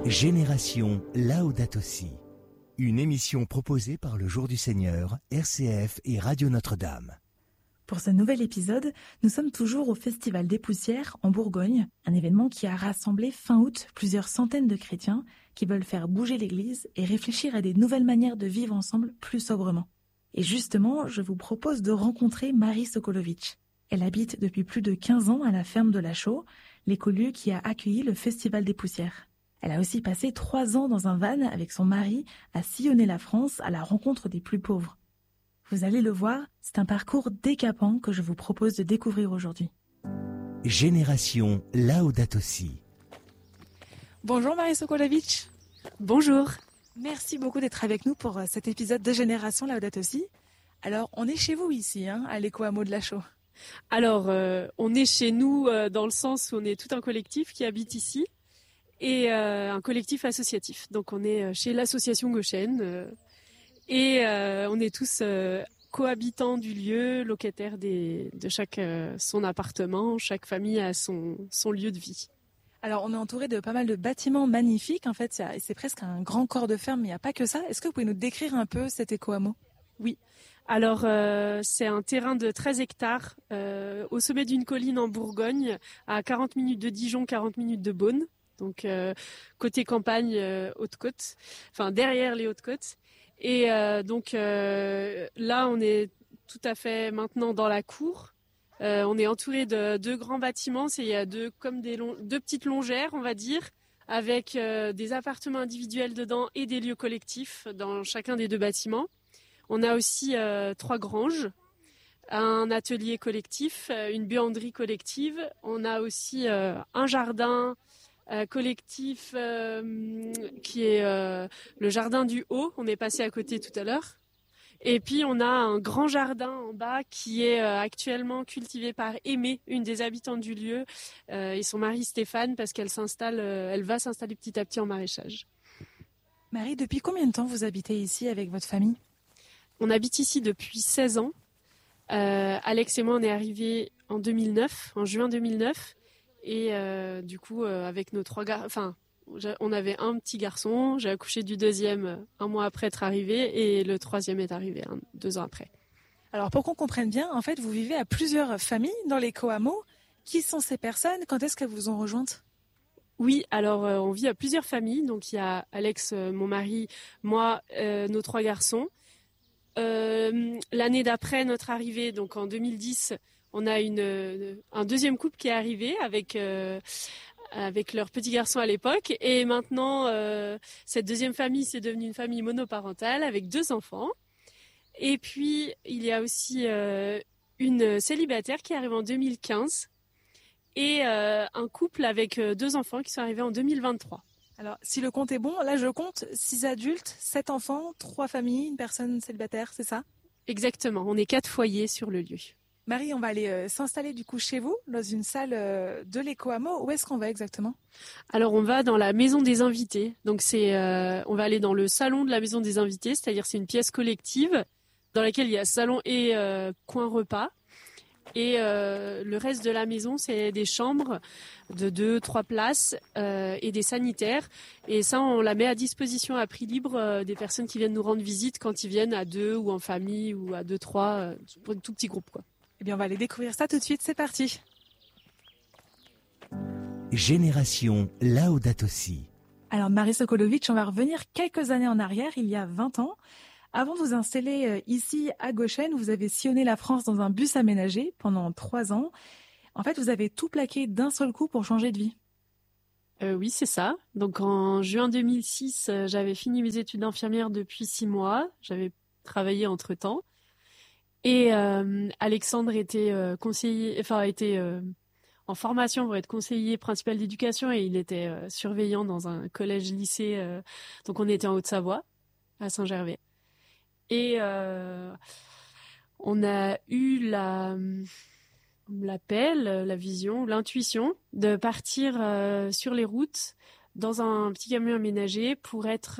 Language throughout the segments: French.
Génération Laudato Si, une émission proposée par le Jour du Seigneur, RCF et Radio Notre-Dame. Pour ce nouvel épisode, nous sommes toujours au Festival des Poussières en Bourgogne, un événement qui a rassemblé fin août plusieurs centaines de chrétiens qui veulent faire bouger l'Église et réfléchir à des nouvelles manières de vivre ensemble plus sobrement. Et justement, je vous propose de rencontrer Marie Sokolovic. Elle habite depuis plus de 15 ans à la ferme de la Chaux, l'écolieu qui a accueilli le Festival des Poussières. Elle a aussi passé 3 ans dans un van avec son mari à sillonner la France à la rencontre des plus pauvres. Vous allez le voir, c'est un parcours décapant que je vous propose de découvrir aujourd'hui. Génération Laudato Si. Bonjour Marie Sokolovic. Bonjour. Merci beaucoup d'être avec nous pour cet épisode de Génération Laudato Si. Alors, on est chez vous ici, à l'éco-hameau de la Chaux. Alors, on est chez nous dans le sens où on est tout un collectif qui habite ici et un collectif associatif. Donc, on est chez l'association Goshen et on est tous cohabitants du lieu, locataires de chaque son appartement. Chaque famille a son lieu de vie. Alors, on est entouré de pas mal de bâtiments magnifiques. En fait, c'est presque un grand corps de ferme, mais il n'y a pas que ça. Est-ce que vous pouvez nous décrire un peu cet éco-hameau ? Oui. Alors, c'est un terrain de 13 hectares au sommet d'une colline en Bourgogne, à 40 minutes de Dijon, 40 minutes de Beaune. Donc, côté campagne, Haute-Côte, enfin derrière les Hautes-Côtes. Et donc là, on est tout à fait maintenant dans la cour. On est entouré de 2 grands bâtiments. Il y a deux petites longères, on va dire, avec des appartements individuels dedans et des lieux collectifs dans chacun des 2 bâtiments. On a aussi 3 granges, un atelier collectif, une buanderie collective. On a aussi un jardin collectif qui est le jardin du Haut. On est passé à côté tout à l'heure. Et puis on a un grand jardin en bas qui est actuellement cultivé par Aimée, une des habitantes du lieu, et son mari Stéphane, parce qu'elle va s'installer petit à petit en maraîchage. Marie, depuis combien de temps vous habitez ici avec votre famille ? On habite ici depuis 16 ans. Alex et moi, on est arrivés en juin 2009. Et du coup, avec nos 3 garçons, on avait un petit garçon. J'ai accouché du deuxième 1 mois après être arrivé, et le troisième est arrivé 2 ans après. Alors, pour qu'on comprenne bien, en fait, vous vivez à plusieurs familles dans l'éco-hameau. Qui sont ces personnes ? Quand est-ce qu'elles vous ont rejointes ? Oui, alors on vit à plusieurs familles. Donc, il y a Alex, mon mari, moi, nos 3 garçons. L'année d'après notre arrivée, donc en 2010, on a un deuxième couple qui est arrivé avec leur petit garçon à l'époque, et maintenant cette deuxième famille, c'est devenu une famille monoparentale avec 2 enfants. Et puis il y a aussi une célibataire qui est arrivée en 2015 et un couple avec 2 enfants qui sont arrivés en 2023. Alors, si le compte est bon, là je compte 6 adultes, 7 enfants, 3 familles, une personne célibataire, c'est ça ? Exactement, on est 4 foyers sur le lieu. Marie, on va aller s'installer du coup chez vous, dans une salle de l'éco-hameau. Où est-ce qu'on va exactement ? Alors, on va dans la maison des invités. Donc, on va aller dans le salon de la maison des invités, c'est-à-dire c'est une pièce collective dans laquelle il y a salon et coin repas. Et le reste de la maison, c'est des chambres de 2-3 places et des sanitaires. Et ça, on la met à disposition à prix libre des personnes qui viennent nous rendre visite quand ils viennent à 2 ou en famille ou à 2-3 pour un tout petit groupe, quoi. Eh bien, on va aller découvrir ça tout de suite. C'est parti. Génération Laudato Si. Alors, Marie Sokolovic, on va revenir quelques années en arrière, il y a 20 ans. Avant de vous installer ici à Goshen, vous avez sillonné la France dans un bus aménagé pendant 3 ans. En fait, vous avez tout plaqué d'un seul coup pour changer de vie. Oui, c'est ça. Donc en juin 2006, j'avais fini mes études d'infirmière depuis 6 mois. J'avais travaillé entre-temps. Et Alexandre était était en formation pour être conseiller principal d'éducation, et il était surveillant dans un collège-lycée. Donc on était en Haute-Savoie, à Saint-Gervais. Et on a eu l'appel, la vision, l'intuition de partir sur les routes dans un petit camion aménagé pour être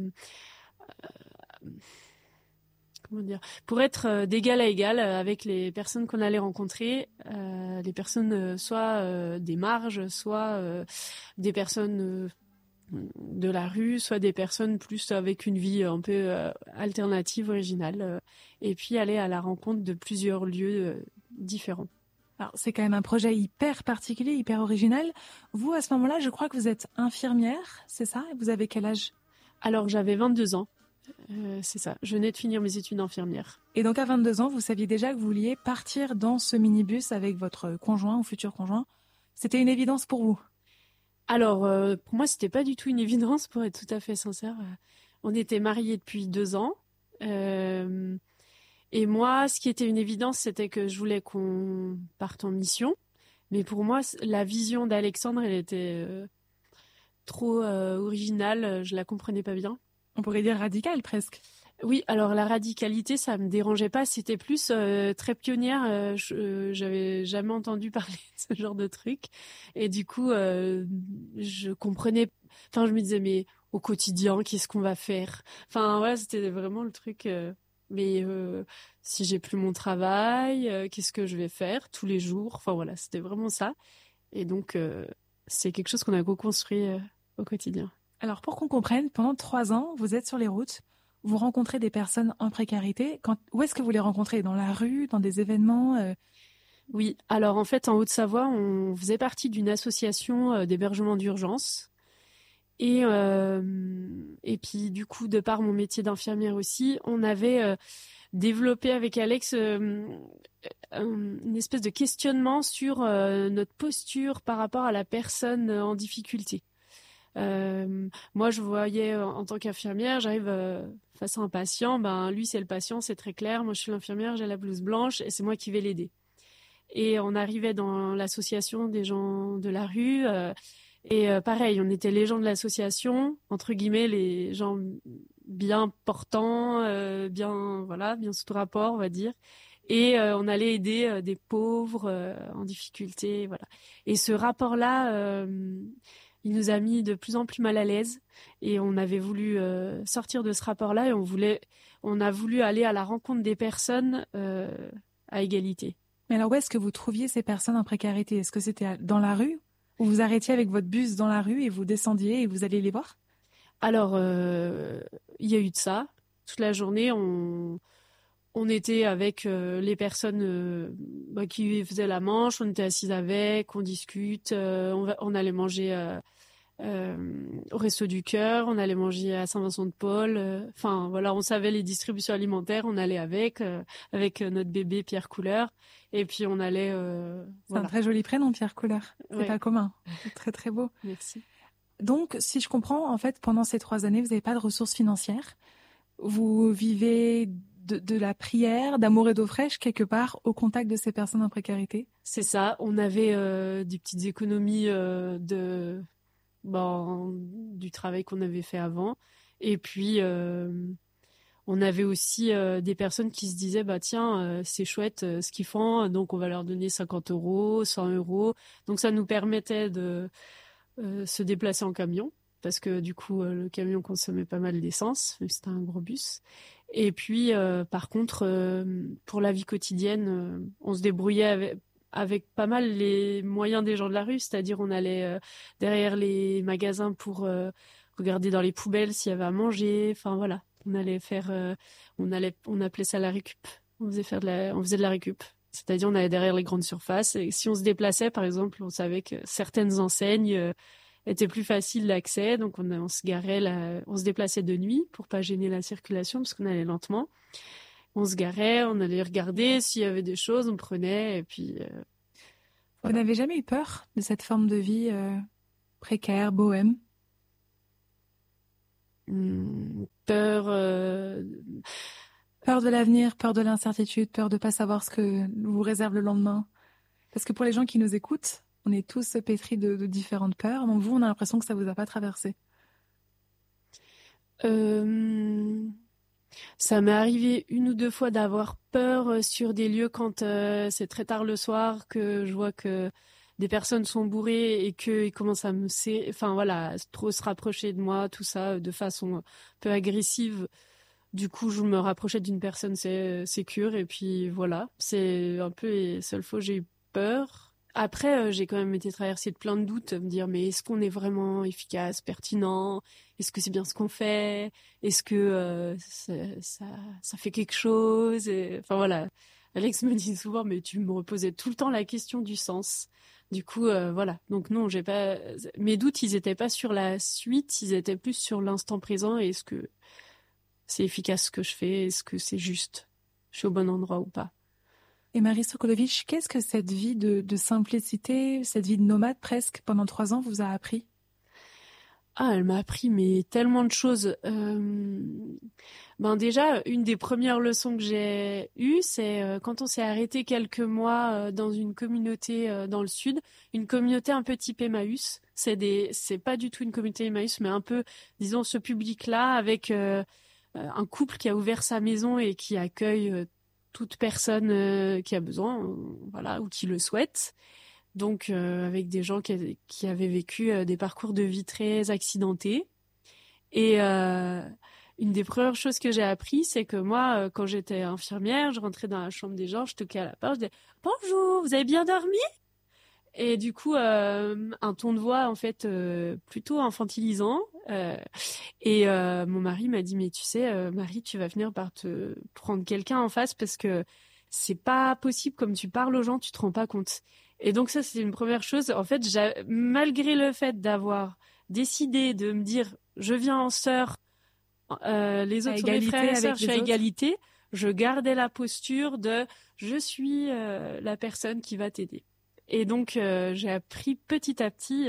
d'égal à égal avec les personnes qu'on allait rencontrer, des personnes soit des marges, soit des personnes de la rue, soit des personnes plus avec une vie un peu alternative, originale, et puis aller à la rencontre de plusieurs lieux différents. Alors, c'est quand même un projet hyper particulier, hyper original. Vous, à ce moment-là, je crois que vous êtes infirmière, c'est ça? Vous avez quel âge? Alors, j'avais 22 ans, c'est ça. Je venais de finir mes études d'infirmière. Et donc, à 22 ans, vous saviez déjà que vous vouliez partir dans ce minibus avec votre conjoint ou futur conjoint. C'était une évidence pour vous? Alors, pour moi, c'était pas du tout une évidence, pour être tout à fait sincère. On était mariés depuis 2 ans. Et moi, ce qui était une évidence, c'était que je voulais qu'on parte en mission. Mais pour moi, la vision d'Alexandre, elle était trop originale. Je la comprenais pas bien. On pourrait dire radicale, presque. Oui, alors la radicalité, ça me dérangeait pas. C'était plus très pionnière. J'avais jamais entendu parler de ce genre de truc. Et du coup, je comprenais. Enfin, je me disais, mais au quotidien, qu'est-ce qu'on va faire? Enfin, voilà, c'était vraiment le truc. Mais si j'ai plus mon travail, qu'est-ce que je vais faire tous les jours? Enfin voilà, c'était vraiment ça. Et donc, c'est quelque chose qu'on a co-construit au quotidien. Alors, pour qu'on comprenne, pendant 3 ans, vous êtes sur les routes, vous rencontrez des personnes en précarité. Où est-ce que vous les rencontrez? Dans la rue, dans des événements? Oui, alors en fait, en Haute-Savoie, on faisait partie d'une association d'hébergement d'urgence. Et puis, du coup, de par mon métier d'infirmière aussi, on avait développé avec Alex une espèce de questionnement sur notre posture par rapport à la personne en difficulté. Moi, je voyais en tant qu'infirmière, j'arrive face à un patient, ben lui c'est le patient, c'est très clair. Moi, je suis l'infirmière, j'ai la blouse blanche et c'est moi qui vais l'aider. Et on arrivait dans l'association des gens de la rue. Et pareil, on était les gens de l'association, entre guillemets, les gens bien portants, bien sous rapport, on va dire. Et on allait aider des pauvres en difficulté, voilà. Et ce rapport-là, il nous a mis de plus en plus mal à l'aise. Et on avait voulu sortir de ce rapport-là et on a voulu aller à la rencontre des personnes à égalité. Mais alors, où est-ce que vous trouviez ces personnes en précarité? Est-ce que c'était dans la rue? Ou vous arrêtiez avec votre bus dans la rue et vous descendiez et vous alliez les voir? Alors, il y a eu de ça. Toute la journée, on était avec les personnes qui faisaient la manche, on était assises avec, on discute, on allait manger au Resto du Cœur, on allait manger à Saint-Vincent-de-Paul. Enfin, voilà, on savait les distributions alimentaires, on allait avec notre bébé Pierre Couleur. Et puis on allait... C'est un très joli prénom, Pierre Couleur. C'est Ouais. pas commun. C'est très très beau. Merci. Donc, si je comprends, en fait, pendant ces 3 années, vous n'avez pas de ressources financières. Vous vivez de la prière, d'amour et d'eau fraîche, quelque part, au contact de ces personnes en précarité. C'est ça, on avait des petites économies du travail qu'on avait fait avant. Et puis, on avait aussi des personnes qui se disaient, bah tiens, c'est chouette ce qu'ils font, donc on va leur donner 50 €, 100 €. Donc ça nous permettait de se déplacer en camion, parce que du coup, le camion consommait pas mal d'essence, vu que c'était un gros bus. Et puis, par contre, pour la vie quotidienne, on se débrouillait avec pas mal les moyens des gens de la rue, c'est-à-dire on allait derrière les magasins pour regarder dans les poubelles s'il y avait à manger. Enfin voilà, on allait on appelait ça la récup. On faisait de la récup. C'est-à-dire on allait derrière les grandes surfaces et si on se déplaçait, par exemple, on savait que certaines enseignes étaient plus faciles d'accès, donc on se garait on se déplaçait de nuit pour pas gêner la circulation parce qu'on allait lentement. On se garait, on allait regarder s'il y avait des choses, on prenait et puis. Vous n'avez jamais eu peur de cette forme de vie précaire, bohème? Peur. Peur de l'avenir, peur de l'incertitude, peur de ne pas savoir ce que vous réserve le lendemain. Parce que pour les gens qui nous écoutent, on est tous pétris de différentes peurs. Donc vous, on a l'impression que ça vous a pas traversé. Ça m'est arrivé 1 ou 2 fois d'avoir peur sur des lieux quand c'est très tard le soir, que je vois que des personnes sont bourrées et qu'ils commencent à enfin voilà, trop se rapprocher de moi, tout ça, de façon un peu agressive. Du coup, je me rapprochais d'une personne sécure et puis voilà. C'est un peu les seules fois où j'ai eu peur. Après, j'ai quand même été traversée de plein de doutes, me dire mais est-ce qu'on est vraiment efficace, pertinent? Est-ce que c'est bien ce qu'on fait? Est-ce que ça fait quelque chose? Enfin voilà, Alex me dit souvent mais tu me reposais tout le temps la question du sens. Du coup, voilà. Donc non, j'ai pas. Mes doutes, ils étaient pas sur la suite, ils étaient plus sur l'instant présent. Et est-ce que c'est efficace ce que je fais? Est-ce que c'est juste? Je suis au bon endroit ou pas? Et Marie Sokolovitch, qu'est-ce que cette vie de simplicité, cette vie de nomade presque pendant 3 ans vous a appris? Ah, elle m'a appris mais tellement de choses. Ben déjà, une des premières leçons que j'ai eues, c'est quand on s'est arrêté quelques mois dans une communauté dans le sud, une communauté un peu type Emmaüs. C'est pas du tout une communauté Emmaüs, mais un peu, disons, ce public-là avec un couple qui a ouvert sa maison et qui accueille toute personne qui a besoin, voilà, ou qui le souhaite. Donc, avec des gens qui avaient vécu des parcours de vie très accidentés. Et une des premières choses que j'ai appris, c'est que moi, quand j'étais infirmière, je rentrais dans la chambre des gens, je toquais à la porte, je disais «Bonjour, vous avez bien dormi?» Et du coup, un ton de voix, en fait, plutôt infantilisant. Mon mari m'a dit «Mais tu sais, Marie, tu vas finir par te prendre quelqu'un en face parce que c'est pas possible comme tu parles aux gens, tu te rends pas compte.» Et donc ça, c'était une première chose. En fait, malgré le fait d'avoir décidé de me dire je viens en sœur, les autres sont mes frères et sœurs, je suis à égalité, je gardais la posture de je suis la personne qui va t'aider. Et donc j'ai appris petit à petit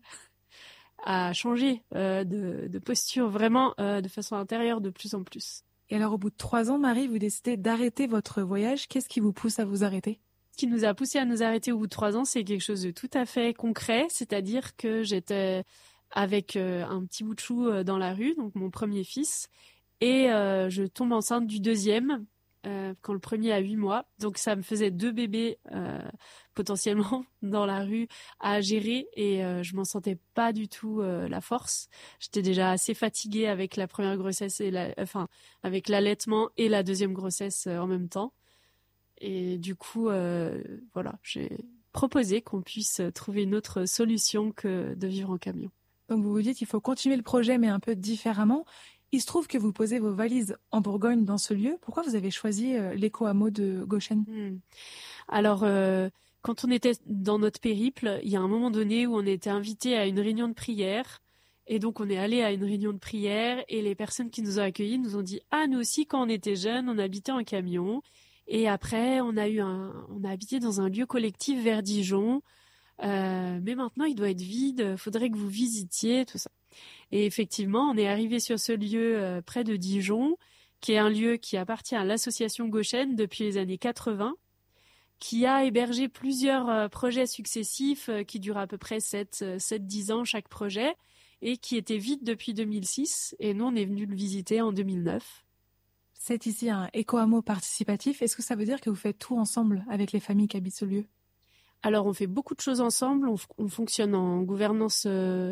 à changer de posture vraiment de façon intérieure de plus en plus. Et alors au bout de 3 ans, Marie, vous décidez d'arrêter votre voyage. Qu'est-ce qui vous pousse à vous arrêter? Ce qui nous a poussé à nous arrêter au bout de 3 ans, c'est quelque chose de tout à fait concret, c'est-à-dire que j'étais avec un petit bout de chou dans la rue, donc mon premier fils, et je tombe enceinte du deuxième quand le premier a 8 mois. Donc ça me faisait 2 bébés potentiellement dans la rue à gérer et je m'en sentais pas du tout la force. J'étais déjà assez fatiguée avec la première grossesse et avec l'allaitement et la deuxième grossesse en même temps. Et du coup, voilà, j'ai proposé qu'on puisse trouver une autre solution que de vivre en camion. Donc vous vous dites qu'il faut continuer le projet mais un peu différemment. Il se trouve que vous posez vos valises en Bourgogne dans ce lieu. Pourquoi vous avez choisi l'éco-hameau de Goshen? Alors, quand on était dans notre périple, il y a un moment donné où on était invité à une réunion de prière. Et donc, on est allé à une réunion de prière et les personnes qui nous ont accueillis nous ont dit « Ah, nous aussi, quand on était jeunes, on habitait en camion. Et après, on a habité dans un lieu collectif vers Dijon. Mais maintenant, il doit être vide. Faudrait que vous visitiez, tout ça. » Et effectivement, on est arrivé sur ce lieu près de Dijon, qui est un lieu qui appartient à l'association Goshen depuis les années 80, qui a hébergé plusieurs projets successifs qui durent à peu près 7-10 ans chaque projet, et qui était vide depuis 2006. Et nous, on est venu le visiter en 2009. C'est ici un éco-hameau participatif. Est-ce que ça veut dire que vous faites tout ensemble avec les familles qui habitent ce lieu? Alors, on fait beaucoup de choses ensemble. On fonctionne en gouvernance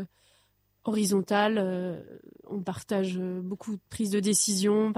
horizontale. On partage beaucoup de prises de décision.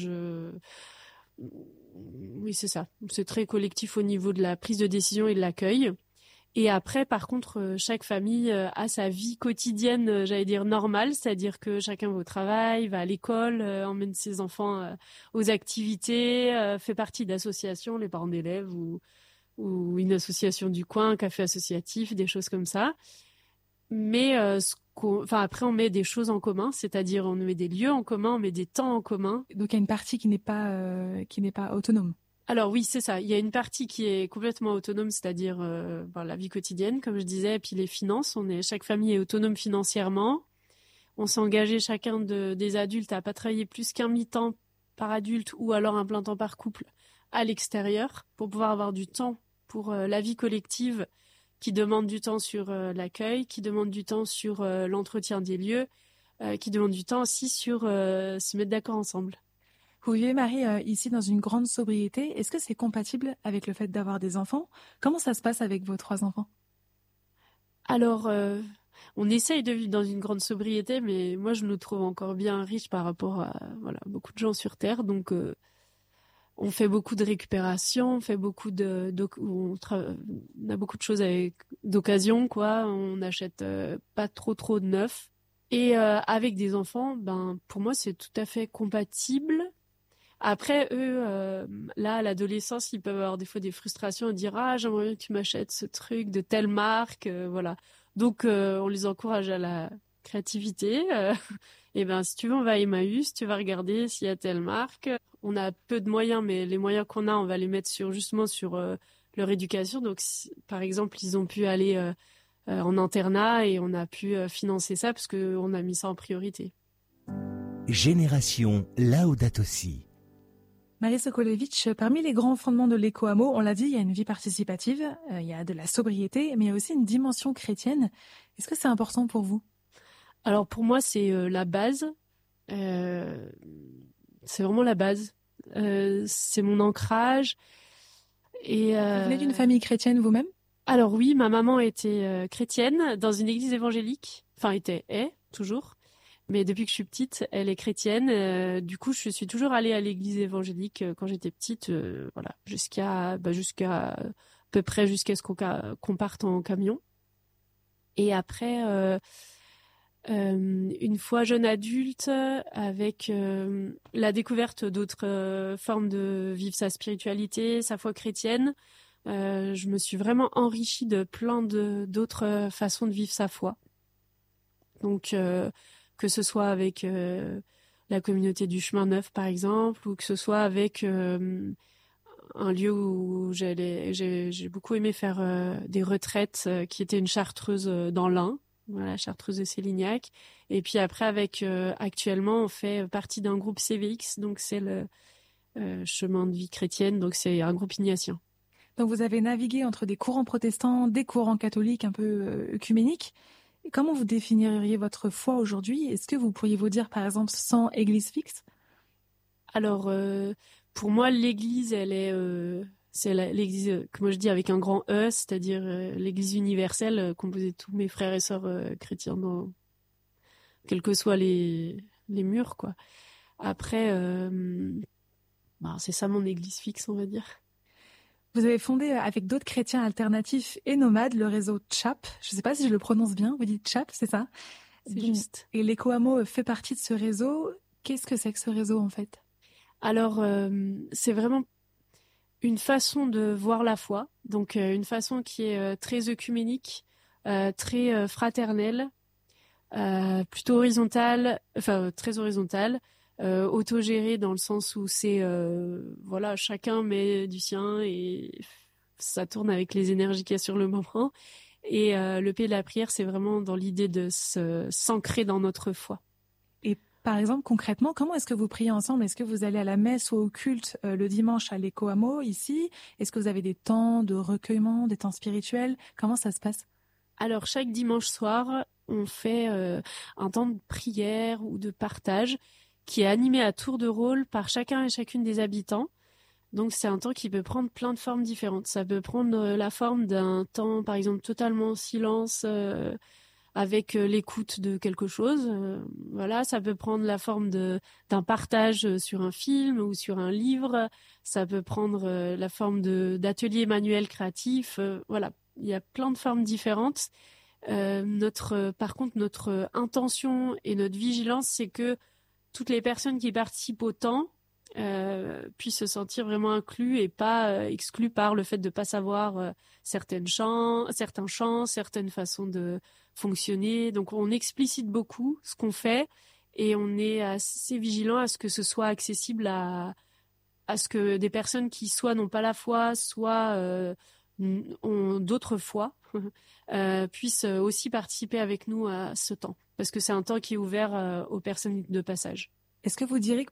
Oui, c'est ça. C'est très collectif au niveau de la prise de décision et de l'accueil. Et après, par contre, chaque famille a sa vie quotidienne, j'allais dire normale, c'est-à-dire que chacun va au travail, va à l'école, emmène ses enfants aux activités, fait partie d'associations, les parents d'élèves ou une association du coin, un café associatif, des choses comme ça. Mais après, on met des choses en commun, c'est-à-dire on met des lieux en commun, on met des temps en commun. Donc il y a une partie qui n'est pas autonome. Alors oui, c'est ça. Il y a une partie qui est complètement autonome, c'est-à-dire la vie quotidienne, comme je disais, et puis les finances. Chaque famille est autonome financièrement. On s'est engagé chacun des adultes à pas travailler plus qu'un mi-temps par adulte ou alors un plein temps par couple à l'extérieur pour pouvoir avoir du temps pour la vie collective qui demande du temps sur l'accueil, qui demande du temps sur l'entretien des lieux, qui demande du temps aussi sur se mettre d'accord ensemble. Vous vivez, Marie, ici dans une grande sobriété. Est-ce que c'est compatible avec le fait d'avoir des enfants? Comment ça se passe avec vos 3 enfants? Alors, on essaye de vivre dans une grande sobriété, mais moi, je nous trouve encore bien riches par rapport à beaucoup de gens sur Terre. Donc, On fait beaucoup de récupération, on fait beaucoup on a beaucoup de choses d'occasion, quoi. On n'achète pas trop de neuf. Et avec des enfants, pour moi, c'est tout à fait compatible. Après, eux, là, à l'adolescence, ils peuvent avoir des fois des frustrations et dire « Ah, j'aimerais bien que tu m'achètes ce truc de telle marque. » Voilà. Donc, on les encourage à la créativité. Et si tu veux, on va à Emmaüs, tu vas regarder s'il y a telle marque. On a peu de moyens, mais les moyens qu'on a, on va les mettre sur leur éducation. Donc, par exemple, ils ont pu aller en internat et on a pu financer ça parce qu'on a mis ça en priorité. Génération Laudato Si. Marie Sokolevitch, parmi les grands fondements de l'éco-hameau, on l'a dit, il y a une vie participative, il y a de la sobriété, mais il y a aussi une dimension chrétienne. Est-ce que c'est important pour vous ? Alors pour moi, c'est la base. C'est vraiment la base. C'est mon ancrage. Et, vous venez d'une famille chrétienne vous-même ? Alors oui, ma maman était chrétienne dans une église évangélique. Enfin, est toujours. Mais depuis que je suis petite, elle est chrétienne. Du coup, je suis toujours allée à l'église évangélique quand j'étais petite. Voilà, jusqu'à à peu près jusqu'à ce qu'on parte en camion. Et après, une fois jeune adulte, avec la découverte d'autres formes de vivre sa spiritualité, sa foi chrétienne, je me suis vraiment enrichie de plein d'autres façons de vivre sa foi. Donc, que ce soit avec la communauté du Chemin Neuf, par exemple, ou que ce soit avec un lieu où j'ai beaucoup aimé faire des retraites, qui était une chartreuse dans l'Ain, voilà, chartreuse de Célignac. Et puis après, actuellement, on fait partie d'un groupe CVX, donc c'est le Chemin de vie chrétienne, donc c'est un groupe ignatien. Donc vous avez navigué entre des courants protestants, des courants catholiques un peu œcuméniques. Comment vous définiriez votre foi aujourd'hui ? Est-ce que vous pourriez vous dire, par exemple, sans église fixe ? Alors, pour moi, l'église, c'est l'église, comme je dis, avec un grand E, c'est-à-dire l'église universelle, composée de tous mes frères et sœurs chrétiens, quels que soient les murs, quoi. Après, c'est ça mon église fixe, on va dire. Vous avez fondé avec d'autres chrétiens alternatifs et nomades le réseau CHAP. Je ne sais pas si je le prononce bien. Vous dites CHAP, c'est ça ? C'est juste. Et l'éco-hameau fait partie de ce réseau. Qu'est-ce que c'est que ce réseau, en fait ? Alors, c'est vraiment une façon de voir la foi. Donc, une façon qui est très œcuménique, très fraternelle, plutôt horizontale, enfin, très horizontale. Autogéré dans le sens où c'est voilà, chacun met du sien et ça tourne avec les énergies qu'il y a sur le moment. Et le Pays de la prière, c'est vraiment dans l'idée de s'ancrer dans notre foi. Et par exemple, concrètement, comment est-ce que vous priez ensemble ? Est-ce que vous allez à la messe ou au culte le dimanche à l'éco-hameau ici ? Est-ce que vous avez des temps de recueillement, des temps spirituels ? Comment ça se passe ? Alors chaque dimanche soir, on fait un temps de prière ou de partage qui est animé à tour de rôle par chacun et chacune des habitants. Donc c'est un temps qui peut prendre plein de formes différentes. Ça peut prendre la forme d'un temps, par exemple, totalement en silence, avec l'écoute de quelque chose. Voilà, ça peut prendre la forme d'un partage sur un film ou sur un livre. Ça peut prendre la forme d'ateliers manuels créatifs. Voilà, il y a plein de formes différentes. Par contre, notre intention et notre vigilance, c'est que toutes les personnes qui participent au temps puissent se sentir vraiment inclus et pas exclus par le fait de ne pas savoir certains chants, certaines façons de fonctionner. Donc on explicite beaucoup ce qu'on fait et on est assez vigilant à ce que ce soit accessible à ce que des personnes qui soit n'ont pas la foi, soit ont d'autres foi, puissent aussi participer avec nous à ce temps. Parce que c'est un temps qui est ouvert aux personnes de passage. Est-ce que vous diriez que